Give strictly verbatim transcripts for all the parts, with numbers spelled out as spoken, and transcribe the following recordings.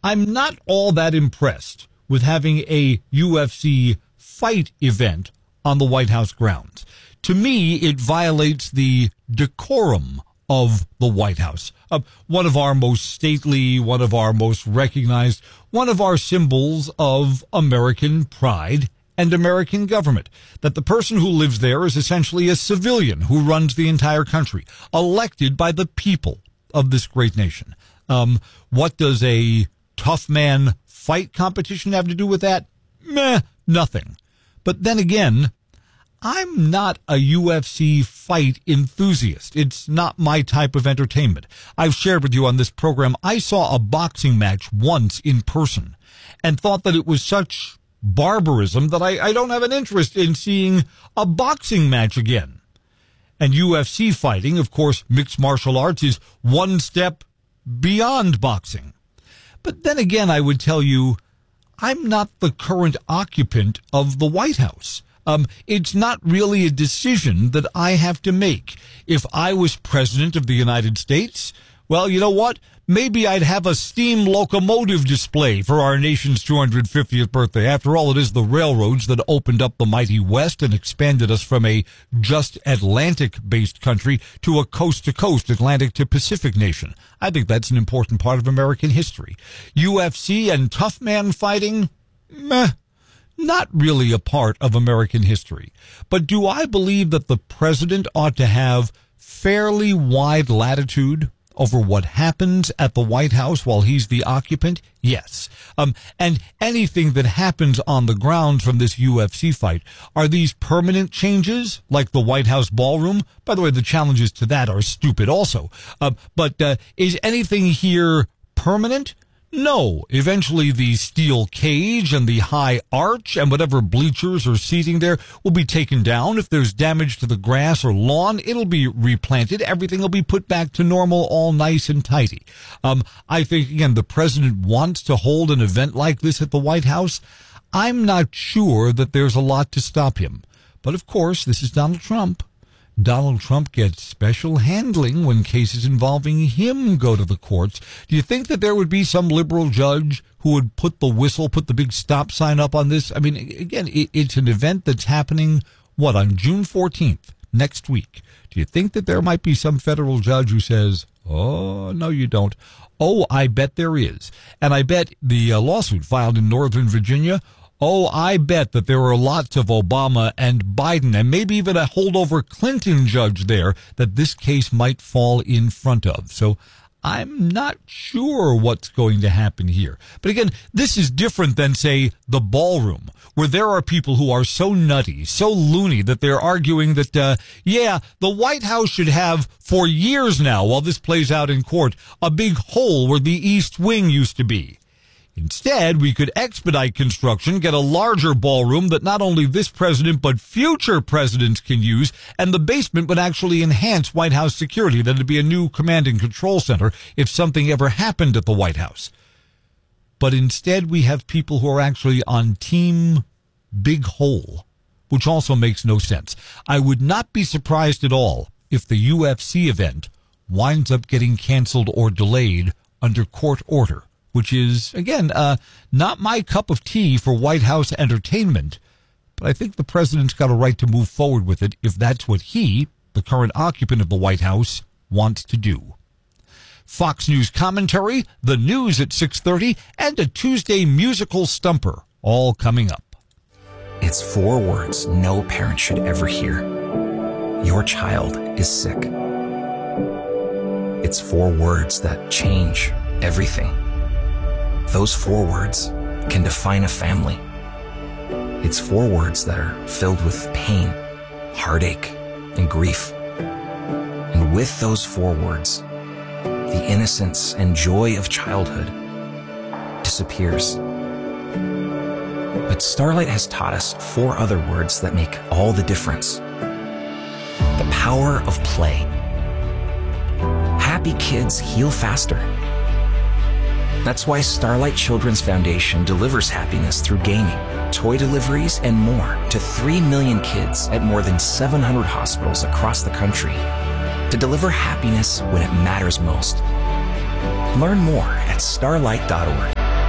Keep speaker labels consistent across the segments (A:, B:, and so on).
A: I'm not all that impressed with having a U F C fight event on the White House grounds. To me, it violates the decorum of the White House, uh, one of our most stately, one of our most recognized, one of our symbols of American pride and American government, that the person who lives there is essentially a civilian who runs the entire country, elected by the people of this great nation. Um, what does a tough man fight competition have to do with that? Meh, nothing. But then again, I'm not a U F C fight enthusiast. It's not my type of entertainment. I've shared with you on this program, I saw a boxing match once in person and thought that it was such barbarism that I, I don't have an interest in seeing a boxing match again. And U F C fighting, of course, mixed martial arts, is one step beyond boxing. But then again, I would tell you, I'm not the current occupant of the White House. Um, it's not really a decision that I have to make. If I was president of the United States, well, you know what? Maybe I'd have a steam locomotive display for our nation's two hundred fiftieth birthday. After all, it is the railroads that opened up the mighty West and expanded us from a just Atlantic-based country to a coast-to-coast, Atlantic-to-Pacific nation. I think that's an important part of American history. U F C and tough man fighting? Meh. Not really a part of American history. But do I believe that the president ought to have fairly wide latitude over what happens at the White House while he's the occupant? Yes. Um, and anything that happens on the ground from this U F C fight, are these permanent changes like the White House ballroom? By the way, the challenges to that are stupid also. Uh, but uh, is anything here permanent? No. Eventually the steel cage and the high arch and whatever bleachers or seating there will be taken down. If there's damage to the grass or lawn, it'll be replanted. Everything will be put back to normal, all nice and tidy. Um, I think, again, the president wants to hold an event like this at the White House. I'm not sure that there's a lot to stop him. But, of course, this is Donald Trump. Donald Trump gets special handling when cases involving him go to the courts. Do you think that there would be some liberal judge who would put the whistle, put the big stop sign up on this? I mean, again, it, it's an event that's happening, what, on June fourteenth, next week. Do you think that there might be some federal judge who says, oh, no, you don't? Oh, I bet there is. And I bet the uh, lawsuit filed in Northern Virginia, oh, I bet that there are lots of Obama and Biden and maybe even a holdover Clinton judge there that this case might fall in front of. So I'm not sure what's going to happen here. But again, this is different than, say, the ballroom, where there are people who are so nutty, so loony that they're arguing that, uh, yeah, the White House should have, for years now, while this plays out in court, a big hole where the East Wing used to be. Instead, we could expedite construction, get a larger ballroom that not only this president but future presidents can use, and the basement would actually enhance White House security. That would be a new command and control center if something ever happened at the White House. But instead, we have people who are actually on Team Big Hole, which also makes no sense. I would not be surprised at all if the U F C event winds up getting canceled or delayed under court order, which is, again, uh, not my cup of tea for White House entertainment. But I think the president's got a right to move forward with it if that's what he, the current occupant of the White House, wants to do. Fox News commentary, the news at six thirty, and a Tuesday musical stumper, all coming up.
B: It's four words no parent should ever hear. Your child is sick. It's four words that change everything. Those four words can define a family. It's four words that are filled with pain, heartache, and grief. And with those four words, the innocence and joy of childhood disappears. But Starlight has taught us four other words that make all the difference. The power of play. Happy kids heal faster. That's why Starlight Children's Foundation delivers happiness through gaming, toy deliveries, and more to three million kids at more than seven hundred hospitals across the country to deliver happiness when it matters most. Learn more at starlight dot org.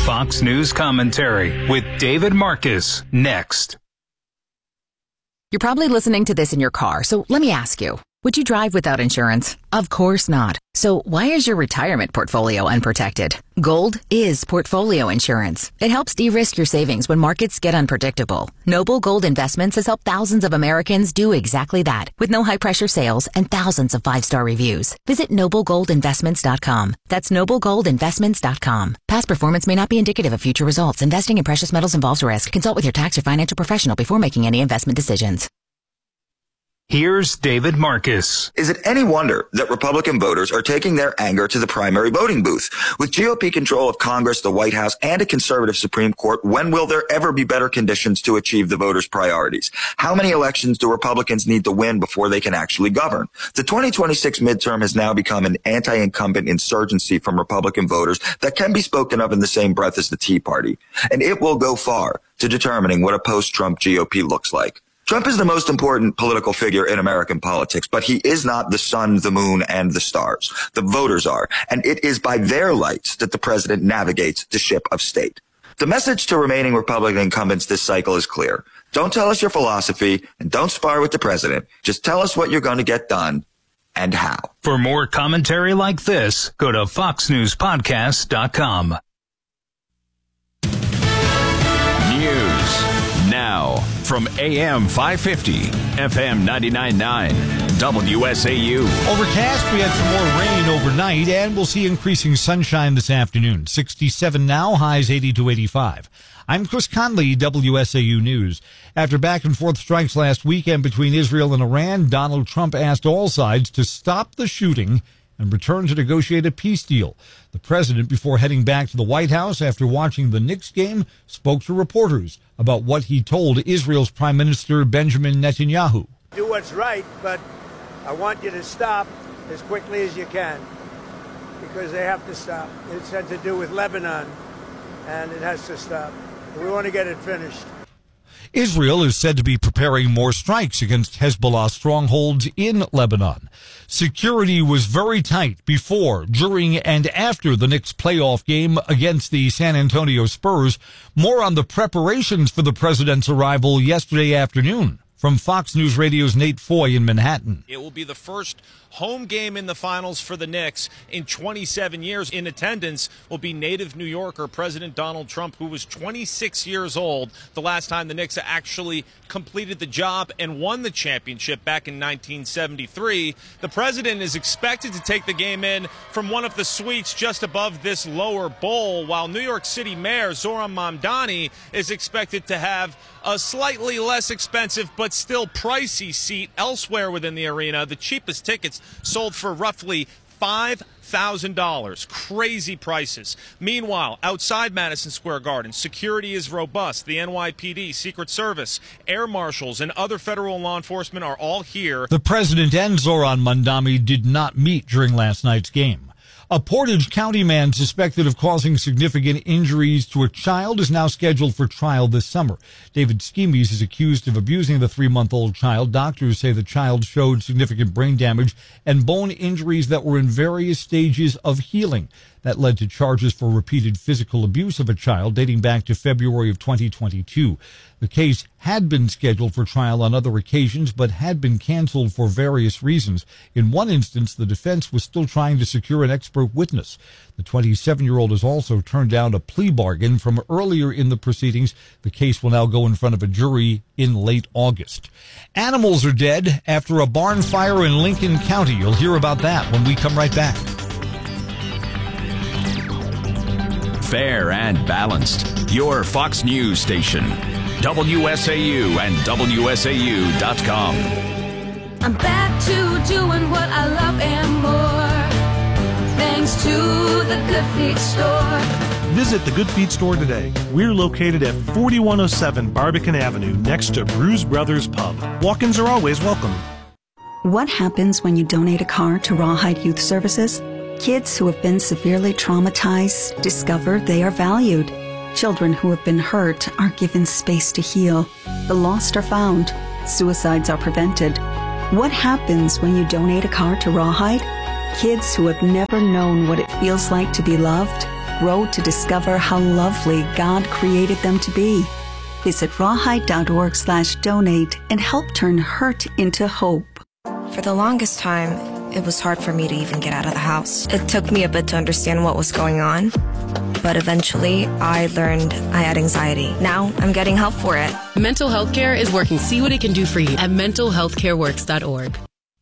C: Fox News Commentary with David Marcus, next.
D: You're probably listening to this in your car, so let me ask you, would you drive without insurance? Of course not. So why is your retirement portfolio unprotected? Gold is portfolio insurance. It helps de-risk your savings when markets get unpredictable. Noble Gold Investments has helped thousands of Americans do exactly that with no high-pressure sales and thousands of five-star reviews. Visit noble gold investments dot com. That's noble gold investments dot com. Past performance may not be indicative of future results. Investing in precious metals involves risk. Consult with your tax or financial professional before making any investment decisions.
C: Here's David Marcus.
E: Is it any wonder that Republican voters are taking their anger to the primary voting booth? With G O P control of Congress, the White House, and a conservative Supreme Court, when will there ever be better conditions to achieve the voters' priorities? How many elections do Republicans need to win before they can actually govern? The twenty twenty-six midterm has now become an anti-incumbent insurgency from Republican voters that can be spoken of in the same breath as the Tea Party. And it will go far to determining what a post-Trump G O P looks like. Trump is the most important political figure in American politics, but he is not the sun, the moon, and the stars. The voters are, and it is by their lights that the president navigates the ship of state. The message to remaining Republican incumbents this cycle is clear. Don't tell us your philosophy, and don't spar with the president. Just tell us what you're going to get done and how.
C: For more commentary like this, go to fox news podcast dot com.
F: News now from A M five fifty, F M ninety-nine point nine, W S A U.
A: Overcast, we had some more rain overnight, and we'll see increasing sunshine this afternoon. sixty-seven now, highs eighty to eighty-five. I'm Chris Conley, W S A U News. After back-and-forth strikes last weekend between Israel and Iran, Donald Trump asked all sides to stop the shooting and return to negotiate a peace deal. The president, before heading back to the White House after watching the Knicks game, spoke to reporters about what he told Israel's Prime Minister Benjamin Netanyahu.
G: Do what's right, but I want you to stop as quickly as you can, because they have to stop. It's had to do with Lebanon, and it has to stop. We want to get it finished.
A: Israel is said to be preparing more strikes against Hezbollah strongholds in Lebanon. Security was very tight before, during, and after the Knicks playoff game against the San Antonio Spurs. More on the preparations for the president's arrival yesterday afternoon. From Fox News Radio's Nate Foy in Manhattan.
H: It will be the first home game in the finals for the Knicks in twenty-seven years. In attendance will be native New Yorker President Donald Trump, who was twenty-six years old the last time the Knicks actually completed the job and won the championship back in nineteen seventy-three. The president is expected to take the game in from one of the suites just above this lower bowl, while New York City Mayor Zohran Mamdani is expected to have a slightly less expensive but still pricey seat elsewhere within the arena. The cheapest tickets sold for roughly five thousand dollars. Crazy prices. Meanwhile, outside Madison Square Garden, security is robust. The N Y P D, Secret Service, air marshals, and other federal law enforcement are all here.
A: The president and Zohran Mamdani did not meet during last night's game. A Portage County man suspected of causing significant injuries to a child is now scheduled for trial this summer. David Schemes is accused of abusing the three-month-old child. Doctors say the child showed significant brain damage and bone injuries that were in various stages of healing. That led to charges for repeated physical abuse of a child dating back to February of twenty twenty-two. The case had been scheduled for trial on other occasions, but had been canceled for various reasons. In one instance, the defense was still trying to secure an expert witness. The twenty-seven-year-old has also turned down a plea bargain from earlier in the proceedings. The case will now go in front of a jury in late August. Animals are dead after a barn fire in Lincoln County. You'll hear about that when we come right back.
F: Fair and balanced. Your Fox News station. W S A U and W S A U dot com.
I: I'm back to doing what I love and more, thanks to the Good Feet Store.
J: Visit the Good Feet Store today. We're located at forty-one oh seven Barbican Avenue, next to Brews Brothers Pub. Walk-ins are always welcome.
K: What happens when you donate a car to Rawhide Youth Services? Kids who have been severely traumatized discover they are valued. Children who have been hurt are given space to heal. The lost are found. Suicides are prevented. What happens when you donate a car to Rawhide? Kids who have never known what it feels like to be loved grow to discover how lovely God created them to be. Visit rawhide.org slash donate and help turn hurt into hope.
L: For the longest time, it was hard for me to even get out of the house. It took me a bit to understand what was going on, but eventually I learned I had anxiety. Now I'm getting help for it.
M: Mental Health Care is working. See what it can do for you at mental health care works dot org.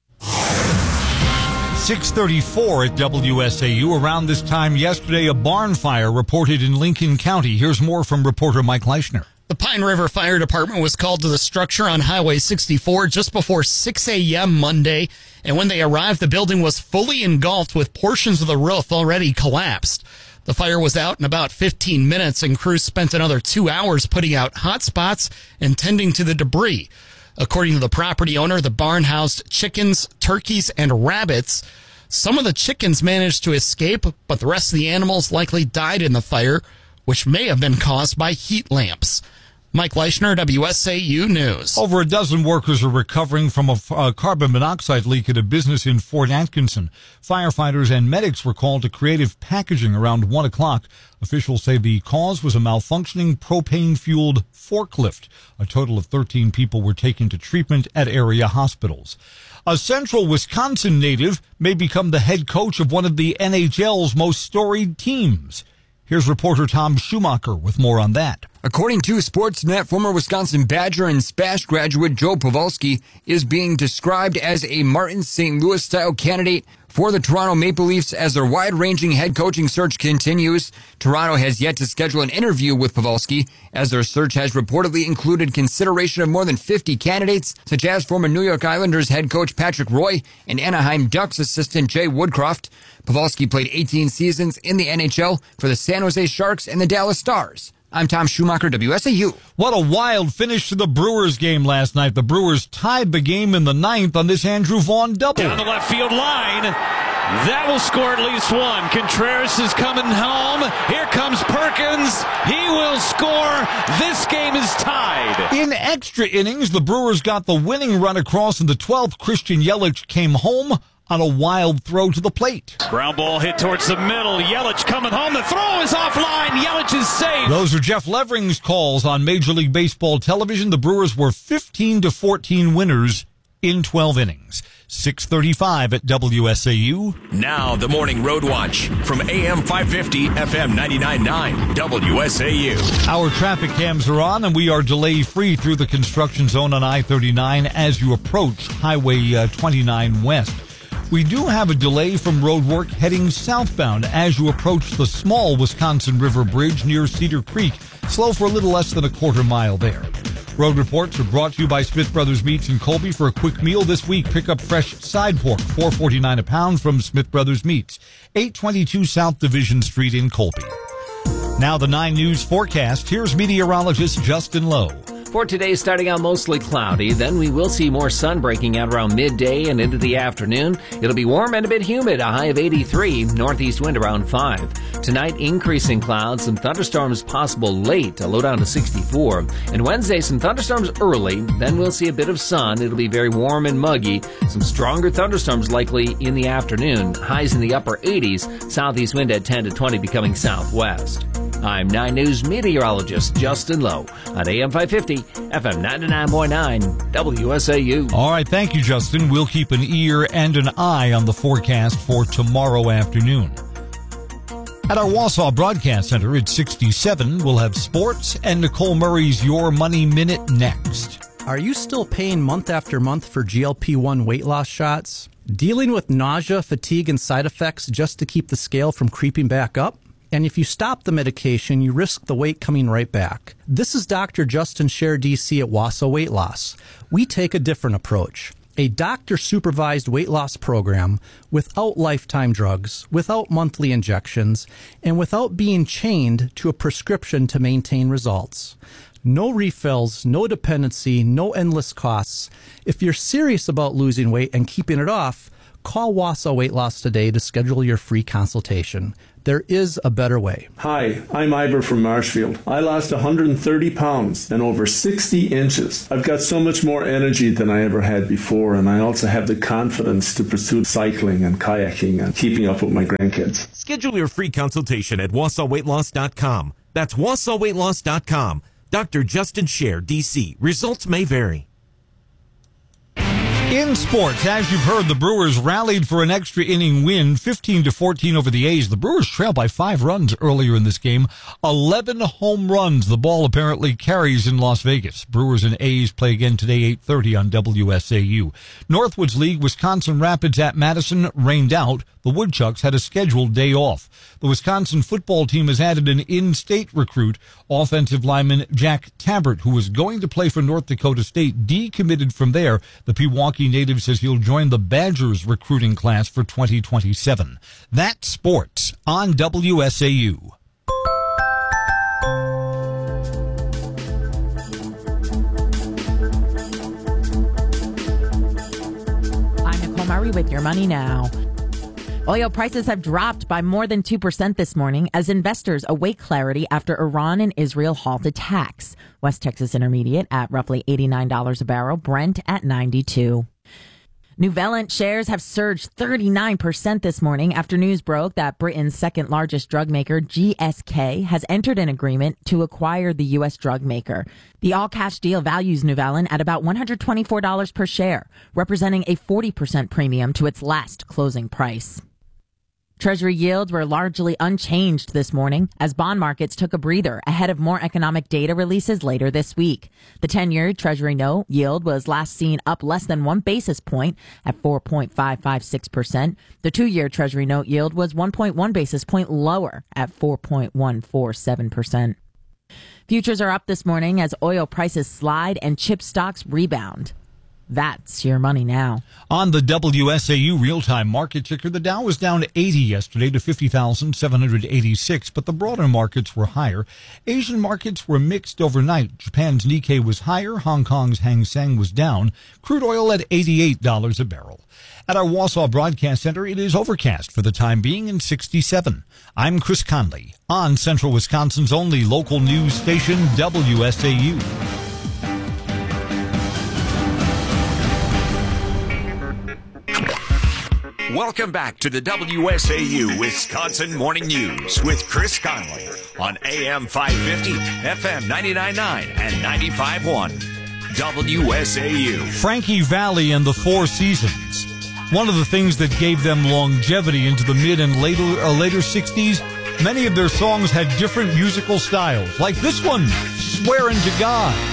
A: six thirty-four at W S A U. Around this time yesterday, a barn fire reported in Lincoln County. Here's more from reporter Mike Leischner.
N: The Pine River Fire Department was called to the structure on Highway sixty-four just before six a.m. Monday, and when they arrived, the building was fully engulfed with portions of the roof already collapsed. The fire was out in about fifteen minutes, and crews spent another two hours putting out hot spots and tending to the debris. According to the property owner, the barn housed chickens, turkeys, and rabbits. Some of the chickens managed to escape, but the rest of the animals likely died in the fire, which may have been caused by heat lamps. Mike Leischner, W S A U News.
A: Over a dozen workers are recovering from a, a carbon monoxide leak at a business in Fort Atkinson. Firefighters and medics were called to Creative Packaging around one o'clock. Officials say the cause was a malfunctioning propane-fueled forklift. A total of thirteen people were taken to treatment at area hospitals. A central Wisconsin native may become the head coach of one of the N H L's most storied teams. Here's reporter Tom Schumacher with more on that.
O: According to Sportsnet, former Wisconsin Badger and Spash graduate Joe Pavelski is being described as a Martin Saint Louis-style candidate for the Toronto Maple Leafs as their wide-ranging head coaching search continues. Toronto has yet to schedule an interview with Pavelski, as their search has reportedly included consideration of more than fifty candidates, such as former New York Islanders head coach Patrick Roy and Anaheim Ducks assistant Jay Woodcroft. Pavelski played eighteen seasons in the N H L for the San Jose Sharks and the Dallas Stars. I'm Tom Schumacher, W S A U.
A: What a wild finish to the Brewers game last night. The Brewers tied the game in the ninth on this Andrew Vaughn double.
P: Down the left field line. That will score at least one. Contreras is coming home. Here comes Perkins. He will score. This game is tied.
A: In extra innings, the Brewers got the winning run across in the twelfth. Christian Yelich came home on a wild throw to the plate.
P: Ground ball hit towards the middle. Yelich coming home. The throw is offline. Yelich is safe.
A: Those are Jeff Levering's calls on Major League Baseball television. The Brewers were fifteen to fourteen winners in twelve innings. six thirty-five at W S A U.
F: Now the Morning Road Watch from A M five fifty, F M ninety-nine point nine, W S A U.
A: Our traffic cams are on, and we are delay-free through the construction zone on I thirty-nine as you approach Highway uh, twenty-nine West. We do have a delay from road work heading southbound as you approach the small Wisconsin River Bridge near Cedar Creek. Slow for a little less than a quarter mile there. Road reports are brought to you by Smith Brothers Meats in Colby. For a quick meal this week, pick up fresh side pork, four forty-nine a pound from Smith Brothers Meats, eight twenty-two South Division Street in Colby. Now the nine News forecast. Here's meteorologist Justin Lowe.
Q: For today, starting out mostly cloudy, then we will see more sun breaking out around midday and into the afternoon. It'll be warm and a bit humid, a high of eighty-three, northeast wind around five. Tonight, increasing clouds, some thunderstorms possible late, a low down to sixty-four. And Wednesday, some thunderstorms early, then we'll see a bit of sun. It'll be very warm and muggy. Some stronger thunderstorms likely in the afternoon, highs in the upper eighties, southeast wind at ten to twenty becoming southwest. I'm nine News meteorologist Justin Lowe on A M five fifty, F M ninety-nine point nine, W S A U.
A: All right, thank you, Justin. We'll keep an ear and an eye on the forecast for tomorrow afternoon. At our Wausau Broadcast Center at sixty-seven, we'll have sports and Nicole Murray's Your Money Minute next.
R: Are you still paying month after month for G L P one weight loss shots? Dealing with nausea, fatigue, and side effects just to keep the scale from creeping back up? And if you stop the medication, you risk the weight coming right back. This is Doctor Justin Scher, D C at Wausau Weight Loss. We take a different approach. A doctor-supervised weight loss program without lifetime drugs, without monthly injections, and without being chained to a prescription to maintain results. No refills, no dependency, no endless costs. If you're serious about losing weight and keeping it off, call Wausau Weight Loss today to schedule your free consultation. There is a better way.
S: Hi, I'm Ivor from Marshfield. I lost one hundred thirty pounds and over sixty inches. I've got so much more energy than I ever had before, and I also have the confidence to pursue cycling and kayaking and keeping up with my grandkids.
T: Schedule your free consultation at wausau weight loss dot com. That's wausau weight loss dot com. Doctor Justin Scher, D C. Results may vary.
A: In sports, as you've heard, the Brewers rallied for an extra inning win, fifteen to fourteen over the A's. The Brewers trail by five runs earlier in this game. eleven home runs the ball apparently carries in Las Vegas. Brewers and A's play again today, eight thirty on W S A U. Northwoods League, Wisconsin Rapids at Madison rained out. The Woodchucks had a scheduled day off. The Wisconsin football team has added an in-state recruit, offensive lineman Jack Tabbert, who was going to play for North Dakota State, decommitted from there. The Pewaukee native says he'll join the Badgers recruiting class for twenty twenty-seven. That's sports on W S A U.
U: I'm Nicole Murray with your money now. Oil prices have dropped by more than two percent this morning as investors await clarity after Iran and Israel halt attacks. West Texas Intermediate at roughly eighty-nine dollars a barrel, Brent at ninety-two. Nuvalent shares have surged thirty-nine percent this morning after news broke that Britain's second largest drug maker, G S K, has entered an agreement to acquire the U S drug maker. The all-cash deal values Nuvalent at about one hundred twenty-four dollars per share, representing a forty percent premium to its last closing price. Treasury yields were largely unchanged this morning as bond markets took a breather ahead of more economic data releases later this week. The ten-year Treasury note yield was last seen up less than one basis point at four point five five six percent. The two-year Treasury note yield was one point one basis point lower at four point one four seven percent. Futures are up this morning as oil prices slide and chip stocks rebound. That's your money now.
A: On the W S A U real-time market ticker, the Dow was down eighty yesterday to fifty thousand seven hundred eighty-six, but the broader markets were higher. Asian markets were mixed overnight. Japan's Nikkei was higher. Hong Kong's Hang Seng was down. Crude oil at eighty-eight dollars a barrel. At our Wausau Broadcast Center, it is overcast for the time being and sixty-seven. I'm Chris Conley on Central Wisconsin's only local news station, W S A U.
F: Welcome back to the W S A U Wisconsin Morning News with Chris Conley on A M five fifty, F M ninety-nine point nine, and ninety-five point one. W S A U.
A: Frankie Valli and the Four Seasons. One of the things that gave them longevity into the mid and later, uh, later sixties, many of their songs had different musical styles, like this one, Swearin' to God.